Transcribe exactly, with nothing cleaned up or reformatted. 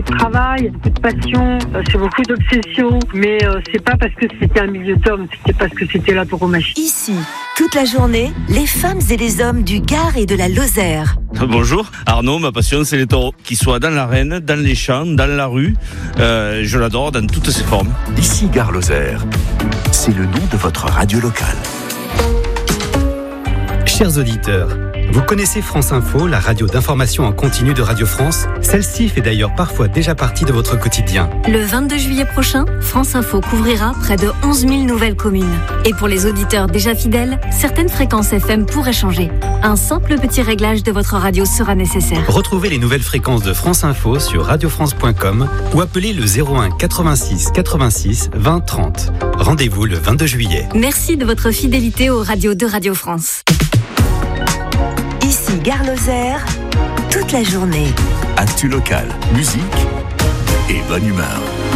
de travail, beaucoup de passion, euh, c'est beaucoup d'obsession. Mais euh, c'est pas parce que c'était un milieu d'hommes, c'était parce que c'était la tauromachie. Ici, toute la journée, les femmes et les hommes du Gard et de la Lozère. Bonjour, Arnaud, ma passion c'est les taureaux. Qu'ils soient dans l'arène, dans les champs, dans la rue, euh, je l'adore dans toutes ses formes. Ici Gare Lozère, c'est le nom de votre radio locale. Chers auditeurs, vous connaissez France Info, la radio d'information en continu de Radio France? Celle-ci fait d'ailleurs parfois déjà partie de votre quotidien. Le vingt-deux juillet prochain, France Info couvrira près de onze mille nouvelles communes. Et pour les auditeurs déjà fidèles, certaines fréquences F M pourraient changer. Un simple petit réglage de votre radio sera nécessaire. Retrouvez les nouvelles fréquences de France Info sur radio france point com ou appelez le zéro un quatre-vingt-six quatre-vingt-six vingt trente. Rendez-vous le vingt-deux juillet. Merci de votre fidélité aux radios de Radio France. Ici Gare Lozère, toute la journée. Actu locale, musique et bonne humeur.